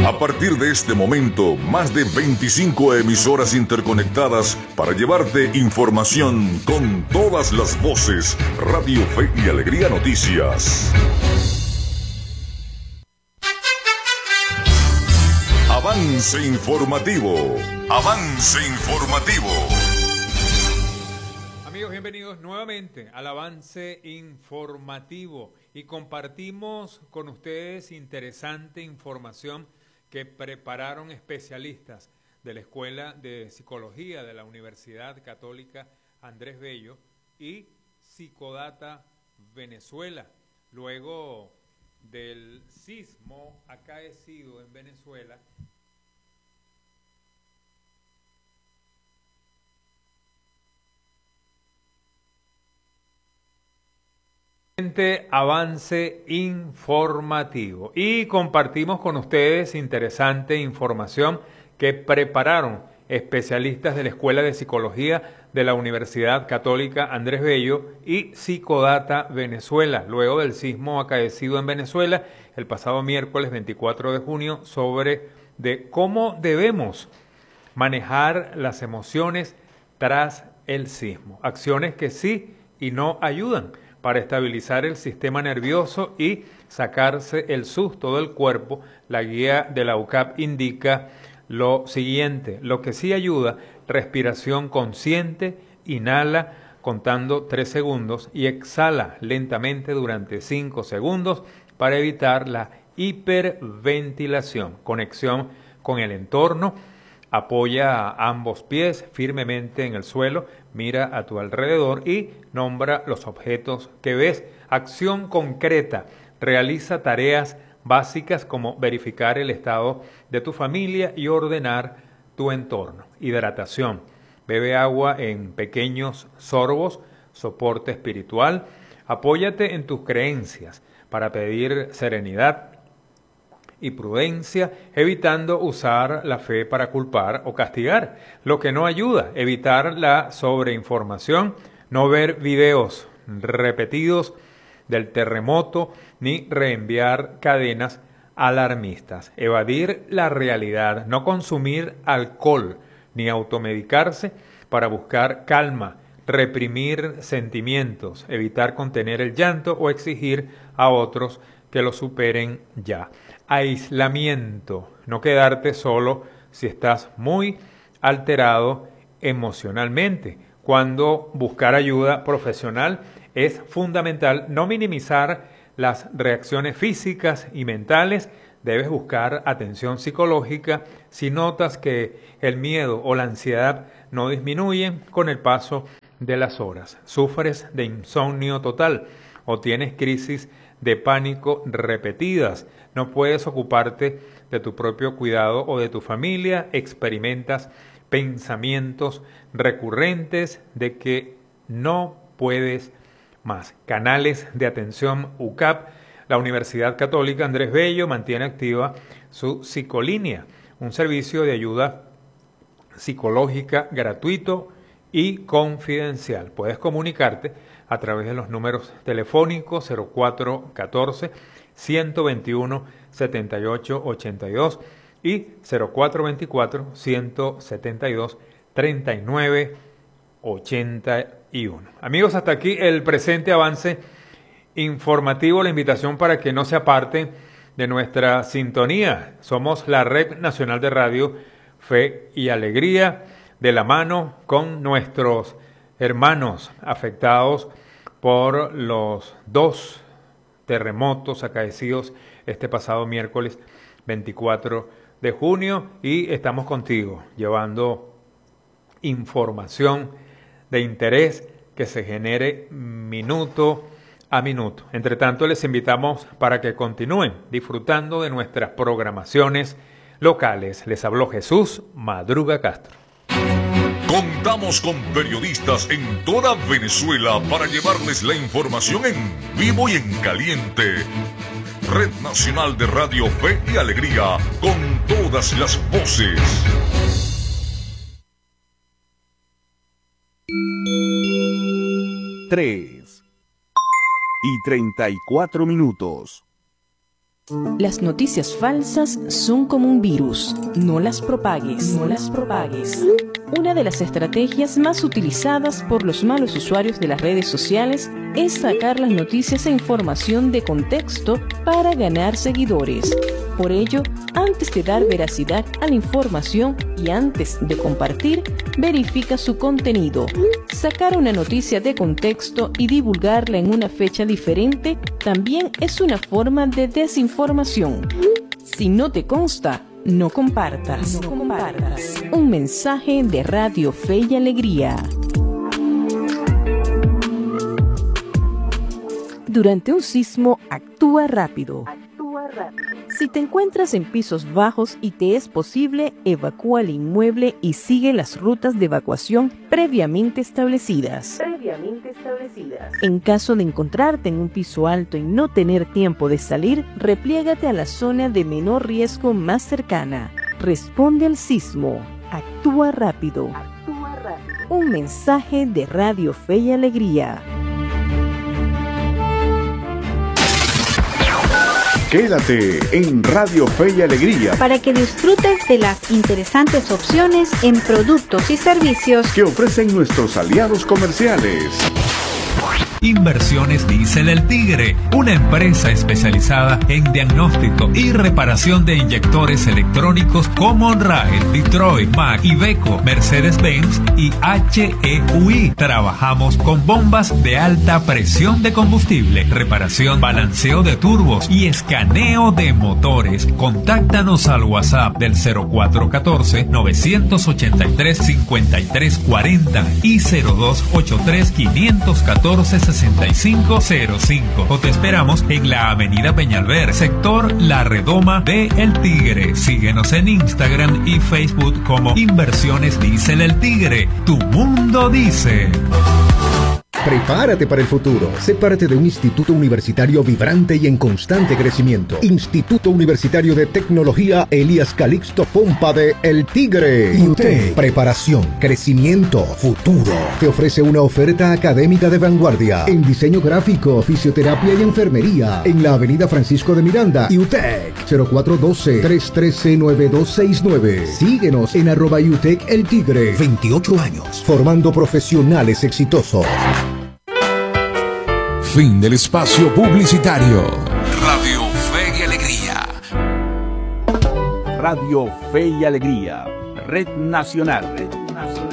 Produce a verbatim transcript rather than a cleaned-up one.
A partir de este momento, más de veinticinco emisoras interconectadas para llevarte información con todas las voces. Radio Fe y Alegría Noticias. Avance informativo. Avance informativo. Amigos, bienvenidos nuevamente al Avance Informativo y compartimos con ustedes interesante información que prepararon especialistas de la Escuela de Psicología de la Universidad Católica Andrés Bello y Psicodata Venezuela, luego del sismo acaecido en Venezuela. Avance informativo y compartimos con ustedes interesante información que prepararon especialistas de la Escuela de Psicología de la Universidad Católica Andrés Bello y Psicodata Venezuela, luego del sismo acaecido en Venezuela el pasado miércoles veinticuatro de junio, sobre de cómo debemos manejar las emociones tras el sismo, acciones que sí y no ayudan para estabilizar el sistema nervioso y sacarse el susto del cuerpo. La guía de la U C A P indica lo siguiente: lo que sí ayuda, respiración consciente, inhala contando tres segundos y exhala lentamente durante cinco segundos para evitar la hiperventilación. Conexión con el entorno. Apoya ambos pies firmemente en el suelo, mira a tu alrededor y nombra los objetos que ves. Acción concreta. Realiza tareas básicas como verificar el estado de tu familia y ordenar tu entorno. Hidratación. Bebe agua en pequeños sorbos. Soporte espiritual. Apóyate en tus creencias para pedir serenidad y prudencia, evitando usar la fe para culpar o castigar, lo que no ayuda. Evitar la sobreinformación, no ver videos repetidos del terremoto ni reenviar cadenas alarmistas. Evadir la realidad, no consumir alcohol ni automedicarse para buscar calma. Reprimir sentimientos, evitar contener el llanto o exigir a otros que lo superen ya. Aislamiento, no quedarte solo si estás muy alterado emocionalmente. Cuando buscar ayuda profesional es fundamental, no minimizar las reacciones físicas y mentales. Debes buscar atención psicológica si notas que el miedo o la ansiedad no disminuyen con el paso de las horas. Sufres de insomnio total o tienes crisis de pánico repetidas. No puedes ocuparte de tu propio cuidado o de tu familia. Experimentas pensamientos recurrentes de que no puedes más. Canales de atención U C A P. La Universidad Católica Andrés Bello mantiene activa su Psicolínea, un servicio de ayuda psicológica gratuito y confidencial. Puedes comunicarte a través de los números telefónicos cero cuatro uno cuatro, uno dos uno, siete ocho ocho dos y cero cuatro dos cuatro, uno siete dos, tres nueve ocho uno. Amigos, hasta aquí el presente avance informativo. La invitación para que no se aparte de nuestra sintonía. Somos la Red Nacional de Radio Fe y Alegría, de la mano con nuestros hermanos afectados por los dos terremotos acaecidos este pasado miércoles veinticuatro de junio, y estamos contigo llevando información de interés que se genere minuto a minuto. Entre tanto, les invitamos para que continúen disfrutando de nuestras programaciones locales. Les habló Jesús Madruga Castro. Contamos con periodistas en toda Venezuela para llevarles la información en vivo y en caliente. Red Nacional de Radio Fe y Alegría, con todas las voces. Tres y treinta y cuatro minutos. Las noticias falsas son como un virus. No las propagues, no las propagues. Una de las estrategias más utilizadas por los malos usuarios de las redes sociales es sacar las noticias e información de contexto para ganar seguidores. Por ello, antes de dar veracidad a la información y antes de compartir, verifica su contenido. Sacar una noticia de contexto y divulgarla en una fecha diferente también es una forma de desinformación. Si no te consta, no compartas. No compartas. Un mensaje de Radio Fe y Alegría. Durante un sismo, actúa rápido. Actúa rápido. Si te encuentras en pisos bajos y te es posible, evacúa el inmueble y sigue las rutas de evacuación previamente establecidas. Previamente establecidas. En caso de encontrarte en un piso alto y no tener tiempo de salir, repliégate a la zona de menor riesgo más cercana. Responde al sismo. Actúa rápido. Actúa rápido. Un mensaje de Radio Fe y Alegría. Quédate en Radio Fe y Alegría para que disfrutes de las interesantes opciones en productos y servicios que ofrecen nuestros aliados comerciales. Inversiones Diesel El Tigre, una empresa especializada en diagnóstico y reparación de inyectores electrónicos como Onrail, Detroit, Mack, Iveco, Mercedes-Benz y H E U I. Trabajamos con bombas de alta presión de combustible, reparación, balanceo de turbos y escaneo de motores. Contáctanos al WhatsApp del cero cuatro uno cuatro, nueve ocho tres, cinco tres cuatro cero y cero dos ocho tres, cinco uno cuatro, seis cinco cero cinco o te esperamos en la avenida Peñalver, sector La Redoma de El Tigre. Síguenos en Instagram y Facebook como Inversiones Diesel El Tigre. Tu mundo dice. Prepárate para el futuro. Sé parte de un instituto universitario vibrante y en constante crecimiento. Instituto Universitario de Tecnología Elías Calixto Pompa de El Tigre. I U T E C. Preparación, crecimiento, futuro. Te ofrece una oferta académica de vanguardia en diseño gráfico, fisioterapia y enfermería. En la avenida Francisco de Miranda. I U T E C. cero cuatro uno dos, tres uno tres, nueve dos seis nueve. Síguenos en arroba I U T E C El Tigre. veintiocho años. Formando profesionales exitosos. Fin del espacio publicitario. Radio Fe y Alegría. Radio Fe y Alegría, Red Nacional.